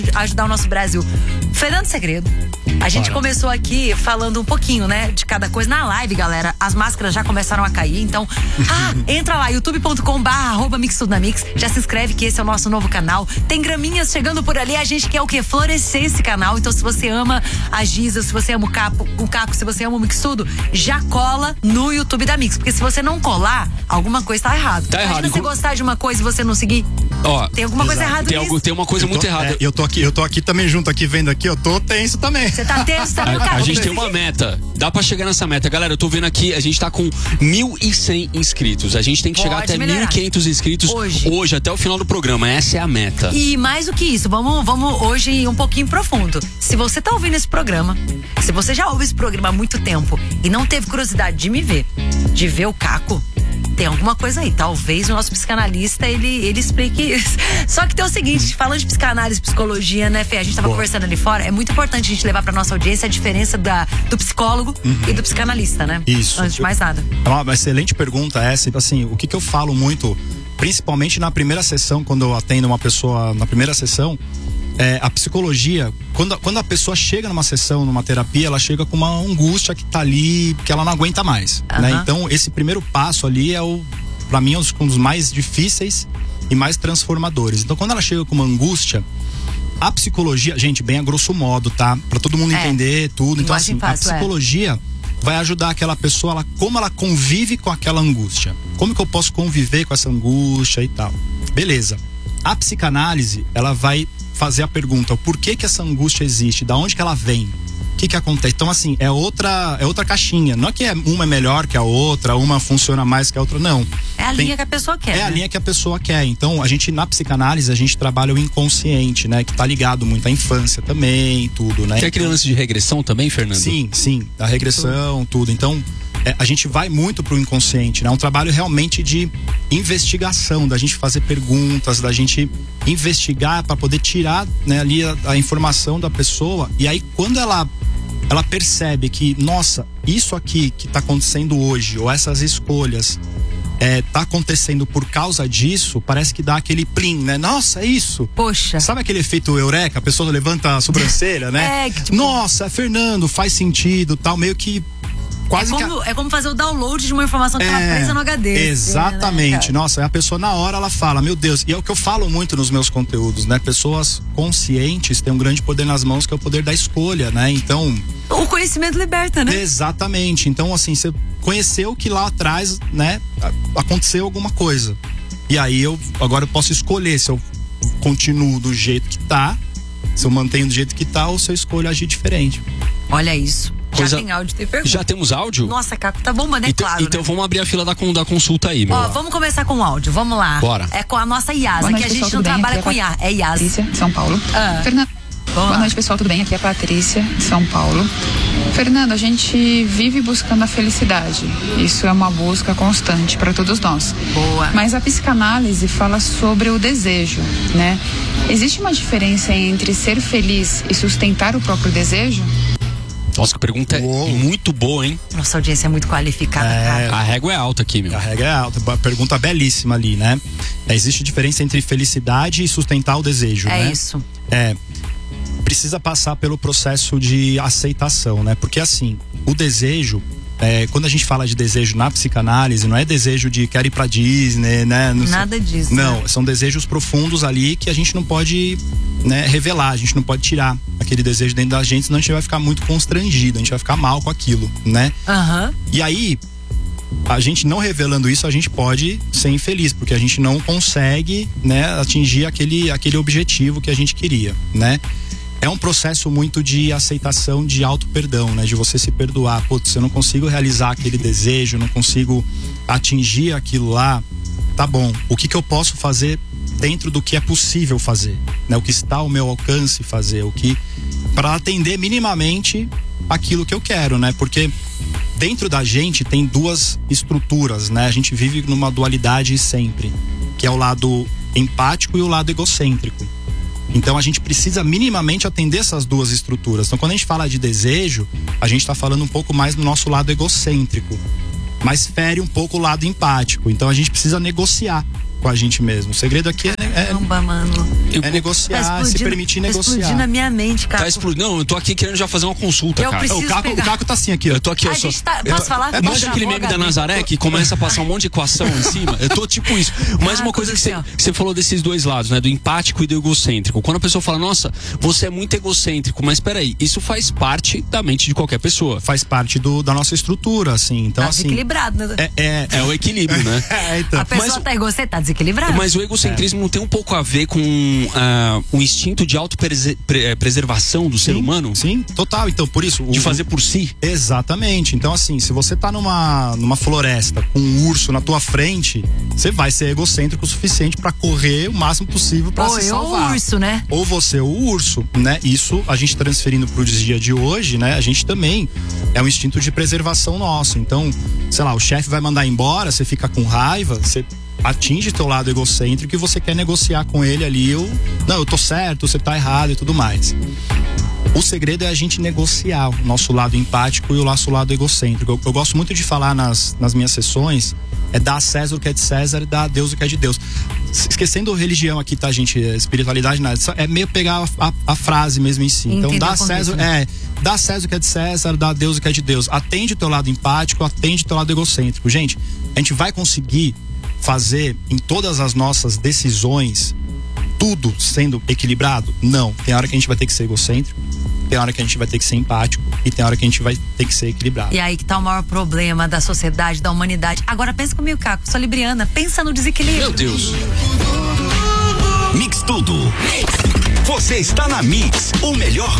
ajudar o nosso Brasil. Fernando Segredo. A gente começou aqui falando um pouquinho, né, de cada coisa. Na live, galera, as máscaras já começaram a cair. Então, entra lá, youtube.com/mixtudonamix. Já se inscreve que esse é o nosso novo canal. Tem graminhas chegando por ali. A gente quer o quê? Florescer esse canal. Então, se você ama a Giza, se você ama o Caco, se você ama o Mixtudo, já cola no YouTube da Mix. Porque se você não colar, alguma coisa tá errado. Tá errado. Se você gostar de uma coisa e você não seguir, tem alguma coisa errada nisso. Tem uma coisa muito errada. Eu tô aqui também junto, aqui vendo aqui, eu tô tenso também. Você tá tenso, tá A gente tem uma meta. Dá pra chegar nessa meta. Galera, eu tô vendo aqui, a gente tá com 1.100 inscritos. A gente tem que chegar até 1.500 inscritos hoje, até o final do programa. Essa é a meta. E mais do que isso, vamos hoje ir um pouquinho profundo. Se você tá ouvindo esse programa, se você já ouve esse programa há muito tempo e não teve curiosidade de me ver, de ver o Caco, tem alguma coisa aí. Talvez o nosso psicanalista, ele explique isso. Só que tem o seguinte, falando de psicanálise, psicologia, né, Fê? A gente tava conversando ali fora, é muito importante a gente levar pra nossa audiência a diferença do psicólogo e do psicanalista, né? Isso. Antes de mais nada. É uma excelente pergunta essa, assim, o que eu falo muito, principalmente na primeira sessão, quando eu atendo uma pessoa na primeira sessão, a psicologia, quando a pessoa chega numa sessão, numa terapia, ela chega com uma angústia que tá ali, que ela não aguenta mais, né? Então, esse primeiro passo ali pra mim, um dos mais difíceis e mais transformadores. Então, quando ela chega com uma angústia, a psicologia, gente, bem a grosso modo, tá? Pra todo mundo entender tudo. Então, assim, a psicologia vai ajudar aquela pessoa, como ela convive com aquela angústia. Como que eu posso conviver com essa angústia e tal? Beleza. A psicanálise, ela vai fazer a pergunta, por que essa angústia existe? Da onde que ela vem? O que acontece? Então, assim, é outra caixinha. Não é que uma é melhor que a outra, uma funciona mais que a outra, não. É a linha que a pessoa quer. É a linha que a pessoa quer. Então, na psicanálise, a gente trabalha o inconsciente, né? Que tá ligado muito à infância também, tudo, né? Tem aquele lance de regressão também, Fernando? Sim. Da regressão, tudo. Então, a gente vai muito pro inconsciente, né? É um trabalho realmente de investigação, da gente fazer perguntas, da gente investigar para poder tirar, né, ali a informação da pessoa. E aí, quando ela percebe que, nossa, isso aqui que tá acontecendo hoje, ou essas escolhas tá acontecendo por causa disso, parece que dá aquele plim, né? Nossa, é isso. Poxa. Sabe aquele efeito eureka? A pessoa levanta a sobrancelha, né? Nossa, Fernando, faz sentido, tal, meio que é como fazer o download de uma informação que estava presa no HD. Exatamente. Assim, né, nossa, a pessoa na hora ela fala, meu Deus, e é o que eu falo muito nos meus conteúdos, né? Pessoas conscientes têm um grande poder nas mãos, que é o poder da escolha, né? Então, o conhecimento liberta, né? Exatamente. Então, assim, você conheceu que lá atrás, né, aconteceu alguma coisa. E aí agora eu posso escolher se eu continuo do jeito que tá, se eu mantenho do jeito que tá, ou se eu escolho agir diferente. Olha isso. Já tem áudio, tem pergunta. Já temos áudio? Nossa, Caco, tá bombando, então, claro. Então, né? Vamos abrir a fila da consulta aí, meu. Vamos começar com o áudio, vamos lá. Bora. É com a nossa Iasa, que a gente não trabalha com IA, é Iasa. Patrícia, de São Paulo. Fernando. Boa noite, pessoal, tudo bem? Aqui é a Patrícia, de São Paulo. Fernando, a gente vive buscando a felicidade. Isso é uma busca constante para todos nós. Boa. Mas a psicanálise fala sobre o desejo, né? Existe uma diferença entre ser feliz e sustentar o próprio desejo? Nossa, que pergunta é muito boa, hein? Nossa audiência é muito qualificada, cara. A régua é alta aqui, meu. A régua é alta, pergunta belíssima ali, né? Existe diferença entre felicidade e sustentar o desejo, né? É isso. Precisa passar pelo processo de aceitação, né? Porque assim, o desejo, quando a gente fala de desejo na psicanálise, não é desejo de quero ir pra Disney, né? Nada disso. Não, são desejos profundos ali que a gente não pode, né, revelar, a gente não pode tirar aquele desejo dentro da gente, senão a gente vai ficar muito constrangido, a gente vai ficar mal com aquilo, né? E aí, a gente não revelando isso, a gente pode ser infeliz, porque a gente não consegue, né, atingir aquele objetivo que a gente queria, né? É um processo muito de aceitação, de auto-perdão, né? De você se perdoar. Putz, eu não consigo realizar aquele desejo, não consigo atingir aquilo lá. Tá bom, o que eu posso fazer dentro do que é possível fazer, né? O que está ao meu alcance fazer, para atender minimamente aquilo que eu quero, né? Porque dentro da gente tem duas estruturas, né? A gente vive numa dualidade sempre, que é o lado empático e o lado egocêntrico. Então a gente precisa minimamente atender essas duas estruturas. Então quando a gente fala de desejo, a gente está falando um pouco mais do nosso lado egocêntrico, mas fere um pouco o lado empático. Então a gente precisa negociar com a gente mesmo. O segredo aqui é negociar, se permitir negociar. Explodindo na minha mente, cara. Tá explodindo. Não, eu tô aqui querendo já fazer uma consulta, cara. O Caco tá assim aqui, ó. Eu tô aqui, ó. Posso falar? Manja aquele meme da Nazaré que começa a passar um monte de equação em cima. Eu tô tipo isso. Mas uma coisa que você falou desses dois lados, né? Do empático e do egocêntrico. Quando a pessoa fala, nossa, você é muito egocêntrico, mas peraí, isso faz parte da mente de qualquer pessoa. Faz parte da nossa estrutura, assim. Então, tá desequilibrado, né? É o equilíbrio, né? Então. A pessoa tá egocêntrica, tá desequilibrado. Mas o egocentrismo não tem um pouco a ver com um instinto de autopreservação do ser humano? Sim, total. Então, por isso... De fazer por si? Exatamente. Então, assim, se você tá numa floresta com um urso na tua frente, você vai ser egocêntrico o suficiente pra correr o máximo possível pra se salvar. Ou o urso, né? Ou você ou o urso, né? Isso, a gente transferindo pro dia de hoje, né? A gente também é um instinto de preservação nosso. Então, sei lá, o chefe vai mandar embora, você fica com raiva, você atinge teu lado egocêntrico e você quer negociar com ele ali, eu tô certo, você tá errado e tudo mais. O segredo é a gente negociar o nosso lado empático e o nosso lado egocêntrico. Eu gosto muito de falar nas minhas sessões, dar a César o que é de César e dar a Deus o que é de Deus. Esquecendo religião aqui, tá, gente? Espiritualidade, nada. É meio pegar a frase mesmo em si. Então, dá a César, dá a César o que é de César, dá a Deus o que é de Deus. Atende o teu lado empático, atende o teu lado egocêntrico. Gente, a gente vai conseguir fazer em todas as nossas decisões tudo sendo equilibrado? Não. Tem hora que a gente vai ter que ser egocêntrico, tem hora que a gente vai ter que ser empático e tem hora que a gente vai ter que ser equilibrado. E aí que tá o maior problema da sociedade, da humanidade. Agora pensa comigo, Caco, sou libriana, pensa no desequilíbrio. Meu Deus. Mix tudo. Você está na Mix, o melhor